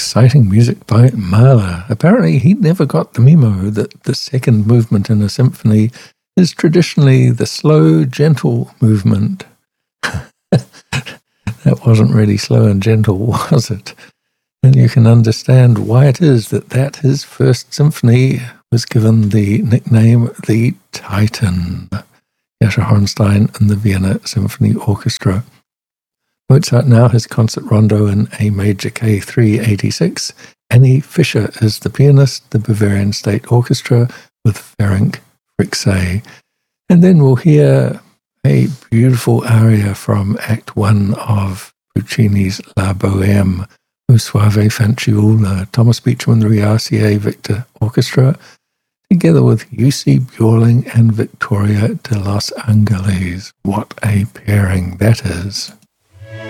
exciting music by Mahler. Apparently, he never got the memo that the second movement in a symphony is traditionally the slow, gentle movement. That wasn't really slow and gentle, was it? And you can understand why it is that his first symphony was given the nickname the Titan. Jascha Hornstein and the Vienna Symphony Orchestra. Mozart now has Concert Rondo in A Major K3 86. Annie Fischer is the pianist, the Bavarian State Orchestra with Ferenc Frixe. And then we'll hear a beautiful aria from Act 1 of Puccini's La Bohème, O Suave Fanciulla, Thomas Beecham and the RCA Victor Orchestra, together with Jussi Björling and Victoria de Los Angeles. What a pairing that is.